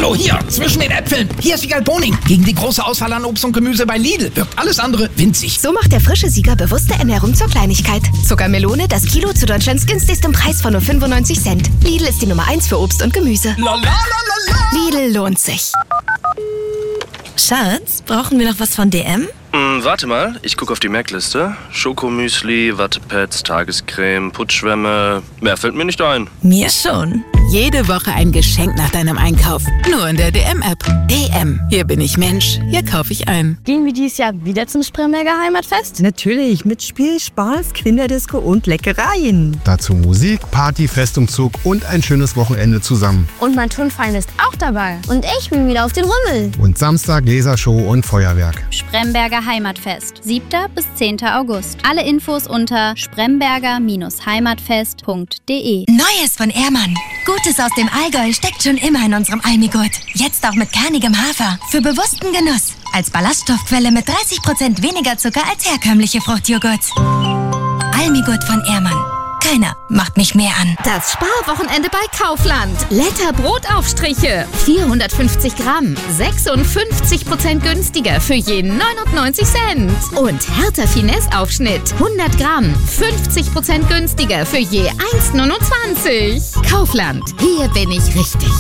Hallo, hier, zwischen den Äpfeln. Hier ist Wiegald Boning. Gegen die große Auswahl an Obst und Gemüse bei Lidl wirkt alles andere winzig. So macht der frische Sieger bewusste Ernährung zur Kleinigkeit. Zuckermelone, das Kilo zu Deutschlands günstigstem Preis von nur 95 Cent. Lidl ist die Nummer 1 für Obst und Gemüse. Lidl lohnt sich. Schatz, brauchen wir noch was von DM? Warte mal, ich gucke auf die Merkliste. Schokomüsli, Wattepads, Tagescreme, Putzschwämme. Mehr fällt mir nicht ein. Mir schon. Jede Woche ein Geschenk nach deinem Einkauf. Nur in der DM-App. DM. Hier bin ich Mensch. Hier kaufe ich ein. Gehen wir dieses Jahr wieder zum Spremberger Heimatfest? Natürlich, mit Spiel, Spaß, Kinderdisco und Leckereien. Dazu Musik, Party, Festumzug und ein schönes Wochenende zusammen. Und mein Turnverein ist auch dabei. Und ich bin wieder auf den Rummel. Und Samstag Lasershow und Feuerwerk. Spremberger Heimatfest, 7. bis 10. August. Alle Infos unter spremberger-heimatfest.de. Neues von Ehrmann. Gutes aus dem Allgäu steckt schon immer in unserem Almigurt. Jetzt auch mit kernigem Hafer. Für bewussten Genuss. Als Ballaststoffquelle mit 30% weniger Zucker als herkömmliche Fruchtjoghurts. Almigurt von Ehrmann. Keiner macht mich mehr an. Das Sparwochenende bei Kaufland. Letter Brotaufstriche. 450 Gramm. 56% günstiger für je 99 Cent. Und Hertha Finesse Aufschnitt. 100 Gramm. 50% günstiger für je 1,29. Kaufland. Hier bin ich richtig.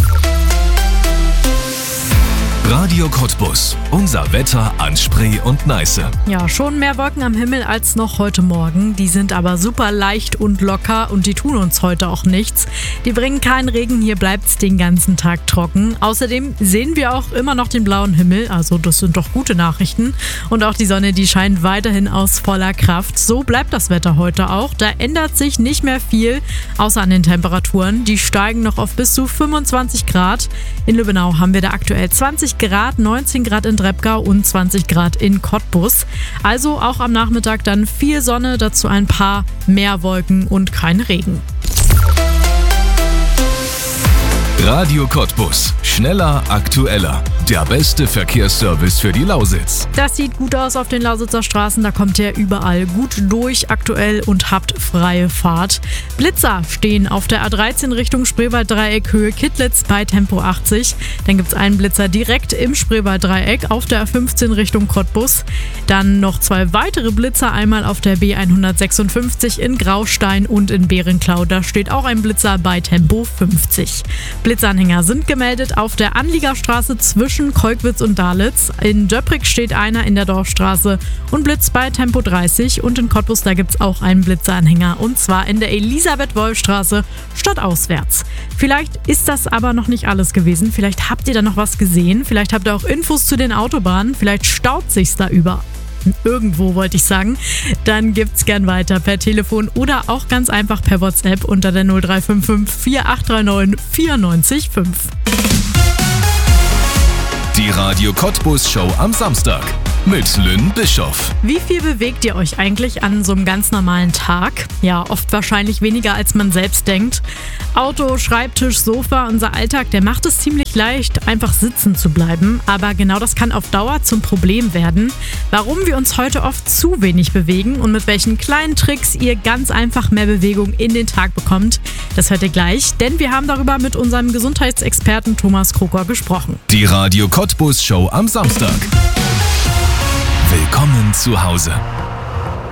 Radio Cottbus. Unser Wetter an Spree und Neiße. Ja, schon mehr Wolken am Himmel als noch heute Morgen. Die sind aber super leicht und locker und die tun uns heute auch nichts. Die bringen keinen Regen, hier bleibt es den ganzen Tag trocken. Außerdem sehen wir auch immer noch den blauen Himmel, also das sind doch gute Nachrichten. Und auch die Sonne, die scheint weiterhin aus voller Kraft. So bleibt das Wetter heute auch. Da ändert sich nicht mehr viel, außer an den Temperaturen. Die steigen noch auf bis zu 25 Grad. In Lübbenau haben wir da aktuell 20 Grad, 19 Grad in Treppgau und 20 Grad in Cottbus. Also auch am Nachmittag dann viel Sonne, dazu ein paar mehr Wolken und kein Regen. Radio Cottbus. Schneller, aktueller. Der beste Verkehrsservice für die Lausitz. Das sieht gut aus auf den Lausitzer Straßen. Da kommt ihr überall gut durch aktuell und habt freie Fahrt. Blitzer stehen auf der A13 Richtung Spreewalddreieck Höhe Kittlitz bei Tempo 80. Dann gibt es einen Blitzer direkt im Spreewalddreieck auf der A15 Richtung Cottbus. Dann noch 2 weitere Blitzer, einmal auf der B156 in Graustein und in Berenklau. Da steht auch ein Blitzer bei Tempo 50. Blitzanhänger sind gemeldet auf der Anliegerstraße zwischen Kolkwitz und Dalitz. In Döprig steht einer in der Dorfstraße und Blitz bei Tempo 30. Und in Cottbus, da gibt es auch einen Blitzeranhänger. Und zwar in der Elisabeth-Wolf-Straße stadtauswärts. Vielleicht ist das aber noch nicht alles gewesen. Vielleicht habt ihr da noch was gesehen. Vielleicht habt ihr auch Infos zu den Autobahnen. Vielleicht staut sich's da irgendwo, wollte ich sagen. Dann gibt's gern weiter per Telefon oder auch ganz einfach per WhatsApp unter der 0355 4839 94,5. Die Radio Cottbus Show am Samstag mit Lynn Bischoff. Wie viel bewegt ihr euch eigentlich an so einem ganz normalen Tag? Ja, oft wahrscheinlich weniger, als man selbst denkt. Auto, Schreibtisch, Sofa, unser Alltag, der macht es ziemlich leicht, einfach sitzen zu bleiben. Aber genau das kann auf Dauer zum Problem werden. Warum wir uns heute oft zu wenig bewegen und mit welchen kleinen Tricks ihr ganz einfach mehr Bewegung in den Tag bekommt, das hört ihr gleich. Denn wir haben darüber mit unserem Gesundheitsexperten Thomas Krokor gesprochen. Die Radio Cottbus Show am Samstag. Willkommen zu Hause.